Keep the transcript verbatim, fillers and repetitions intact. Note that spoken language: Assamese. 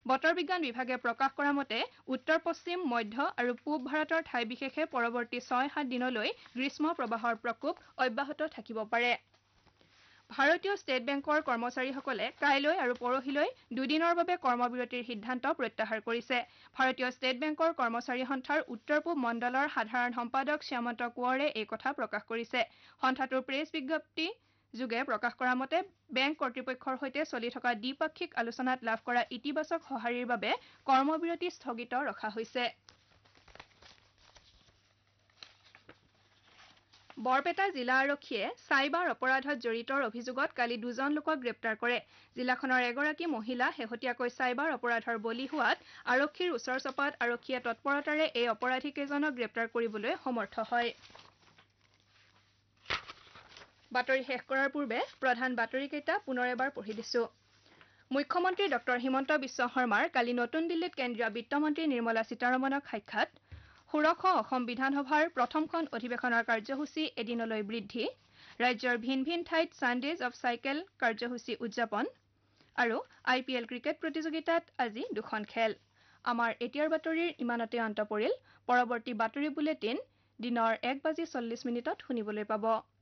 বতৰ বিজ্ঞান বিভাগে প্ৰকাশ কৰা মতে উত্তৰ পশ্চিম মধ্য আৰু পূব ভাৰতৰ ঠাই বিশেষে পৰৱৰ্তী ছয় সাত দিনলৈ গ্ৰীষ্ম প্ৰবাহৰ প্ৰকোপ অব্যাহত থাকিব পাৰে ভাৰতীয় ষ্টেট বেংকৰ কৰ্মচাৰীসকলে কাইলৈ আৰু পৰহিলৈ দুদিনৰ বাবে কৰ্মবিৰতিৰ সিদ্ধান্ত প্ৰত্যাহাৰ কৰিছে ভাৰতীয় ষ্টেট বেংকৰ কৰ্মচাৰী সন্থাৰ উত্তৰ পূব মণ্ডলৰ সাধাৰণ সম্পাদক শ্যামন্ত কোঁৱৰে এই কথা প্ৰকাশ কৰিছে সন্থাটোৰ প্ৰেছ বিজ্ঞপ্তি যোগে প্ৰকাশ কৰা মতে বেংক কৰ্তৃপক্ষৰ সৈতে চলি থকা দ্বিপাক্ষিক আলোচনাত লাভ কৰা ইতিবাচক সঁহাৰিৰ বাবে কৰ্মবিৰতি স্থগিত ৰখা হৈছে বৰপেটা জিলা আৰক্ষীয়ে সাইবাৰ অপৰাধত জড়িতৰ অভিযোগত কালি দুজন লোকক গ্ৰেপ্তাৰ কৰে জিলাখনৰ এগৰাকী মহিলা শেহতীয়াকৈ সাইবাৰ অপৰাধৰ বলি হোৱাত আৰক্ষীৰ ওচৰ চপাত আৰক্ষীয়ে তৎপৰতাৰে এই অপৰাধীকেইজনক গ্ৰেপ্তাৰ কৰিবলৈ সমৰ্থ হয় বাতৰি শেষ কৰাৰ পূৰ্বে প্ৰধান বাতৰিকেইটা পুনৰ এবাৰ পঢ়ি দিছো মুখ্যমন্ত্ৰী ডক্টৰ হিমন্ত বিশ্ব শৰ্মাৰ কালি নতুন দিল্লীত কেন্দ্ৰীয় বিত্তমন্ত্ৰী নিৰ্মলা সীতাৰমণক সাক্ষাৎ ষোড়শ অসম বিধানসভাৰ প্ৰথমখন অধিৱেশনৰ কাৰ্যসূচী এদিনলৈ বৃদ্ধি ৰাজ্যৰ ভিন ভিন ঠাইত ছানডেজ অৱ চাইকেল কাৰ্যসূচী উদযাপন আৰু আই পি এল ক্ৰিকেট প্ৰতিযোগিতাত আজি দুখন খেল আমাৰ এতিয়াৰ বাতৰিৰ ইমানতে অন্ত পৰিল পৰৱৰ্তী বাতৰি বুলেটিন দিনৰ এক বাজি চল্লিশ মিনিটত শুনিবলৈ পাব